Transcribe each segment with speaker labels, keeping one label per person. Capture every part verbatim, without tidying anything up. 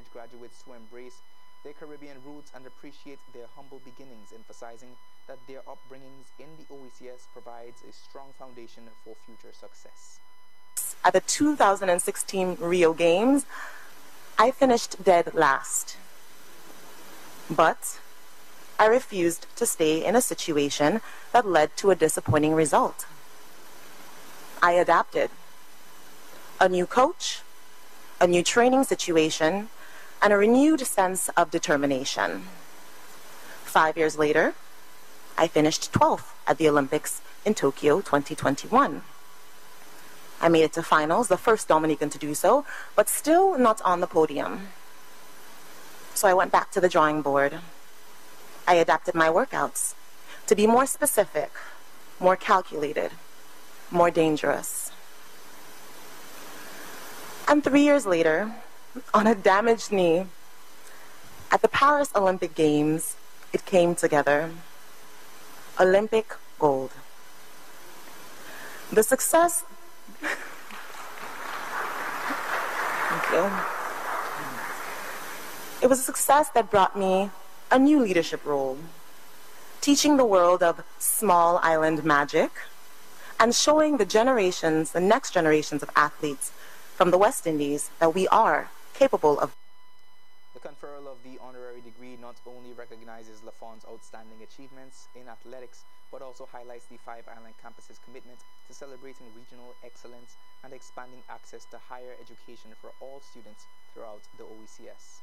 Speaker 1: encourage graduates to embrace their Caribbean roots and appreciate their humble beginnings, emphasizing that their upbringings in the O E C S provides a strong foundation for future success.
Speaker 2: At the two thousand sixteen Rio Games, I finished dead last. But I refused to stay in a situation that led to a disappointing result. I adapted. A new coach, a new training situation, and a renewed sense of determination. Five years later, I finished twelfth at the Olympics in Tokyo twenty twenty-one. I made it to finals, the first Dominican to do so, but still not on the podium. So I went back to the drawing board. I adapted my workouts to be more specific, more calculated, more dangerous. And three years later, on a damaged knee, at the Paris Olympic Games, it came together. Olympic gold. The success... Thank you. It was a success that brought me a new leadership role, teaching the world of small island magic and showing the generations, the next generations of athletes from the West Indies that we are capable of.
Speaker 1: The conferral of the honorary degree not only recognizes Lafon's outstanding achievements in athletics, but also highlights the Five Island campus's commitment to celebrating regional excellence and expanding access to higher education for all students throughout the O E C S.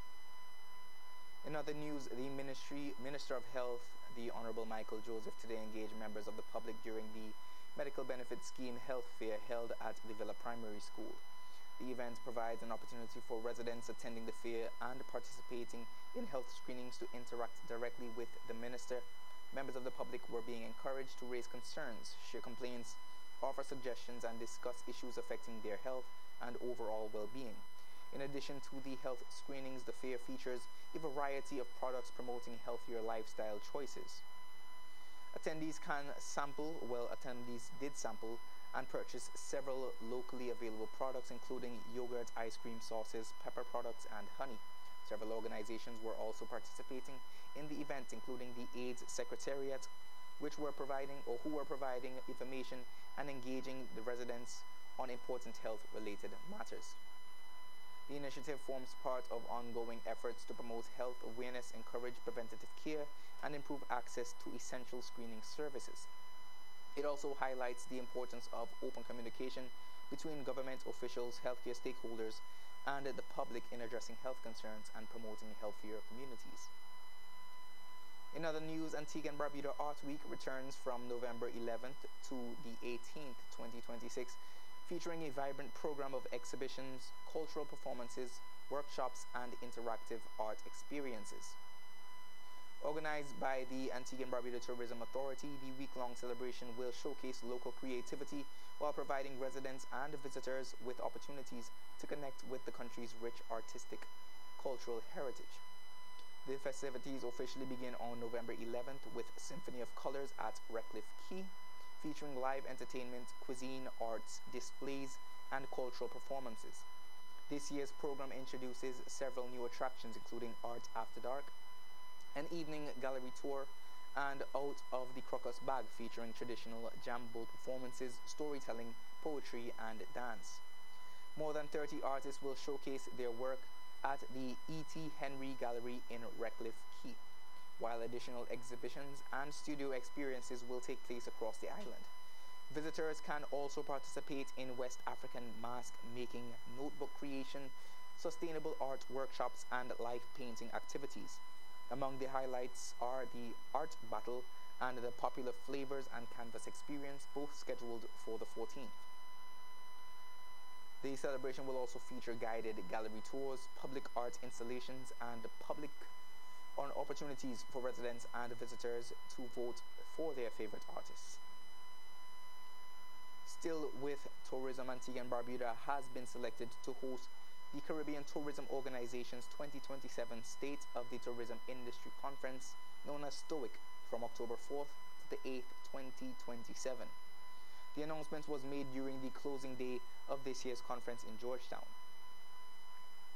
Speaker 1: In other news, the Ministry, Minister of Health, the Honorable Michael Joseph, today engaged members of the public during the Medical Benefit Scheme Health Fair held at the Villa Primary School. The event provides an opportunity for residents attending the fair and participating in health screenings to interact directly with the minister. Members of the public were being encouraged to raise concerns, share complaints, offer suggestions, and discuss issues affecting their health and overall well-being. In addition to the health screenings, the fair features a variety of products promoting healthier lifestyle choices. Attendees can sample, well, attendees did sample and purchase several locally available products, including yogurt, ice cream, sauces, pepper products, and honey. Several organizations were also participating in the event, including the AIDS Secretariat, which were providing or who were providing information and engaging the residents on important health-related matters. The initiative forms part of ongoing efforts to promote health awareness, encourage preventative care, and improve access to essential screening services. It also highlights the importance of open communication between government officials, healthcare stakeholders, and the public in addressing health concerns and promoting healthier communities. In other news, Antigua and Barbuda Art Week returns from November eleventh to the eighteenth, twenty twenty-six, featuring a vibrant program of exhibitions, cultural performances, workshops, and interactive art experiences. Organized by the Antigua and Barbuda Tourism Authority, the week-long celebration will showcase local creativity while providing residents and visitors with opportunities to connect with the country's rich artistic cultural heritage. The festivities officially begin on November eleventh with Symphony of Colors at Redcliffe Quay, featuring live entertainment, cuisine, arts, displays, and cultural performances. This year's program introduces several new attractions, including Art After Dark, an evening gallery tour, and Out of the Crocus Bag, featuring traditional jambo performances, storytelling, poetry, and dance. More than thirty artists will showcase their work at the E T Henry Gallery in Redcliffe Quay, while additional exhibitions and studio experiences will take place across the island. Visitors can also participate in West African mask making, notebook creation, sustainable art workshops, and live painting activities. Among the highlights are the art battle and the popular flavors and canvas experience, both scheduled for the fourteenth. The celebration will also feature guided gallery tours, public art installations, and public on opportunities for residents and visitors to vote for their favorite artists. Still with tourism, Antigua and Barbuda has been selected to host the Caribbean Tourism Organization's twenty twenty-seven State of the Tourism Industry Conference, known as STOIC, from October fourth to the eighth, twenty twenty-seven. The announcement was made during the closing day of this year's conference in Georgetown.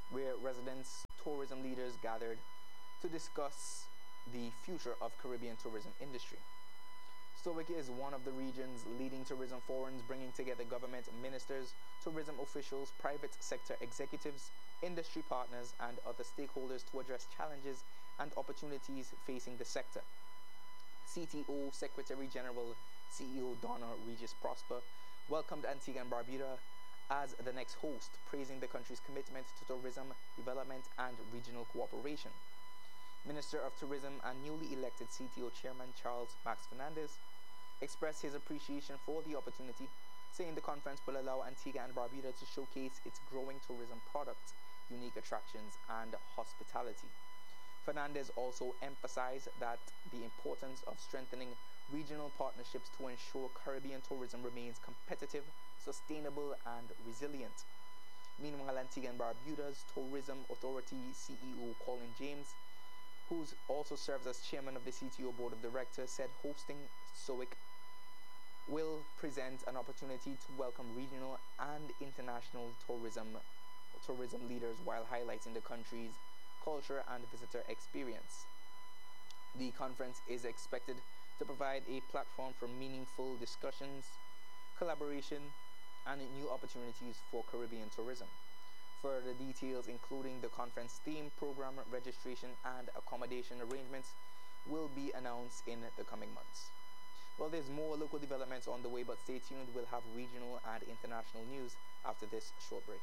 Speaker 1: where residents, tourism leaders gathered to discuss the future of Caribbean tourism industry. STOIC is one of the region's leading tourism forums, bringing together government ministers, tourism officials, private sector executives, industry partners, and other stakeholders to address challenges and opportunities facing the sector. C T O Secretary General C E O Donna Regis Prosper welcomed Antigua and Barbuda as the next host, praising the country's commitment to tourism development and regional cooperation. Minister of Tourism and newly elected C T O Chairman Charles Max Fernandez expressed his appreciation for the opportunity, saying the conference will allow Antigua and Barbuda to showcase its growing tourism products, unique attractions, and hospitality. Fernandez also emphasized that the importance of strengthening regional partnerships to ensure Caribbean tourism remains competitive, sustainable, and resilient. Meanwhile, Antigua and Barbuda's Tourism Authority C E O Colin James, who also serves as chairman of the C T O Board of Directors, said hosting STOIC will present an opportunity to welcome regional and international tourism tourism leaders while highlighting the country's culture and visitor experience. The conference is expected to provide a platform for meaningful discussions, collaboration, and new opportunities for Caribbean tourism. Further details, including the conference theme, program, registration, and accommodation arrangements, will be announced in the coming months. Well, there's more local developments on the way, but stay tuned. We'll have regional and international news after this short break.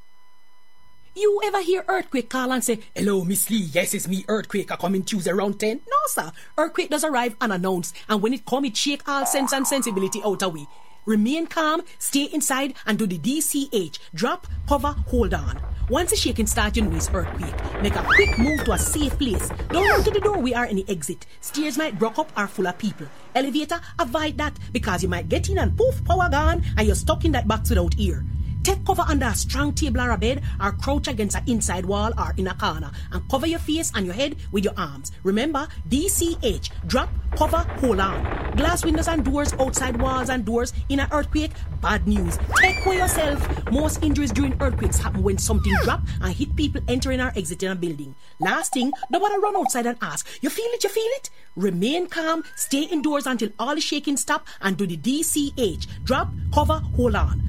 Speaker 3: You ever hear Earthquake call and say, "Hello, Miss Lee, yes, it's me, Earthquake, I come in Tuesday around ten? No, sir. Earthquake does arrive unannounced, and when it come, it shake all sense and sensibility out of we. Remain calm, stay inside, and do the D C H. Drop, cover, hold on. Once the shaking starts, you know it's earthquake. Make a quick move to a safe place. Don't run to the door, we are any exit. Stairs might broke up or full of people. Elevator, avoid that, because you might get in and poof, power gone, and you're stuck in that box without ear. Take cover under a strong table or a bed, or crouch against an inside wall or in a corner, and cover your face and your head with your arms. Remember, D C H, drop, cover, hold on. Glass windows and doors, outside walls and doors in an earthquake, bad news. Take care yourself. Most injuries during earthquakes happen when something drop and hit people entering or exiting a building. Last thing, don't want to run outside and ask, you feel it, you feel it? Remain calm, stay indoors until all the shaking stop, and do the D C H, drop, cover, hold on.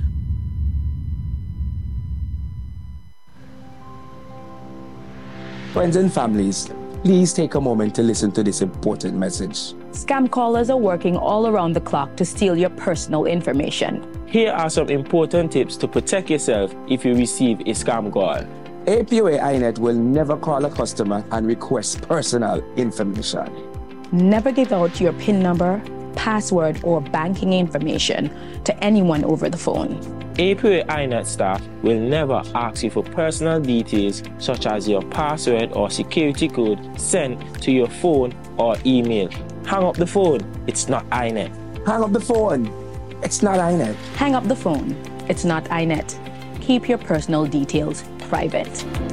Speaker 4: Friends and families, please take a moment to listen to this important message.
Speaker 5: Scam callers are working all around the clock to steal your personal information.
Speaker 6: Here are some important tips to protect yourself if you receive a scam call.
Speaker 4: A P O A I Net will never call a customer and request personal information.
Speaker 5: Never give out your PIN number, password, or banking information to anyone over the phone.
Speaker 6: A P O A I Net staff will never ask you for personal details such as your password or security code sent to your phone or email. Hang up the phone, it's not I Net.
Speaker 4: Hang up the phone, it's not I Net.
Speaker 5: Hang up the phone, it's not I Net. Keep your personal details private.